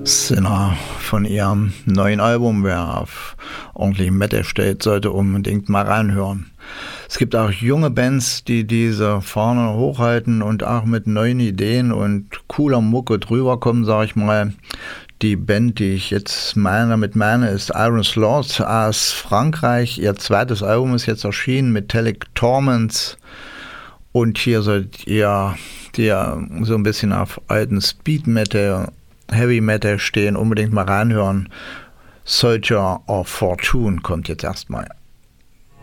Sinner von ihrem neuen Album. Wer auf ordentlich Metal steht, sollte unbedingt mal reinhören. Es gibt auch junge Bands, die diese Fahne hochhalten und auch mit neuen Ideen und cooler Mucke drüber kommen, sag ich mal. Die Band, die ich jetzt meine, ist Iron Slaughter aus Frankreich. Ihr zweites Album ist jetzt erschienen, Metallic Torments. Und hier solltet ihr, die ja so ein bisschen auf alten Speed Metal, Heavy Metal stehen, unbedingt mal reinhören. Soldier of Fortune kommt jetzt erstmal.